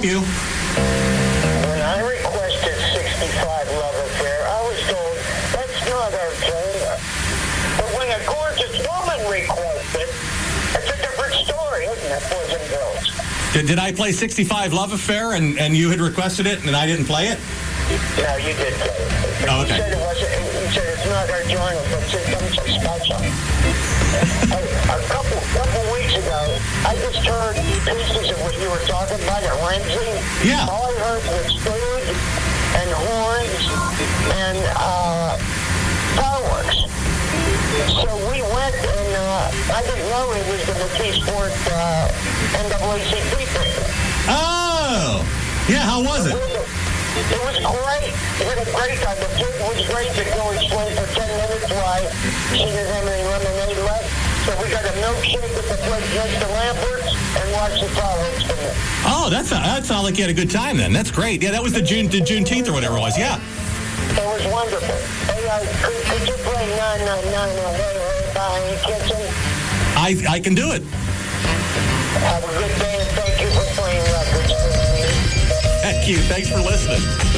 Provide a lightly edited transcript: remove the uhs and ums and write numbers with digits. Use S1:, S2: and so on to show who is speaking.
S1: help you.
S2: When I requested 65 Love Affair, I was told, that's not our tune. But when a gorgeous woman requests it, it's a different story, isn't it, boys and girls?
S1: Did I play 65 Love Affair and you had requested it and I didn't play it?
S2: No, you did play it.
S1: Oh, okay.
S2: You said it's not our genre, but it's something special. A couple weeks ago, I just heard pieces of what you were talking about at Lindsay.
S1: Yeah.
S2: All I heard was food and horns and fireworks. So we went and I didn't know it was the McKee Sport NAACP thing.
S1: Oh! Yeah, how was it?
S2: It was great. We had a great time. The food was great to go and swim for 10 minutes while she didn't have any lemonade left. So we got a milkshake at the place next to Lambert's and watched the fireworks from there.
S1: Oh, that sounded like you had a good time then. That's great. Yeah, that was the Juneteenth or whatever it was. Yeah.
S2: It was wonderful. Hey, could you play 999 behind the kitchen?
S1: I can do it.
S2: Have a good day and thank you for playing records for me.
S1: Thank you. Thanks for listening.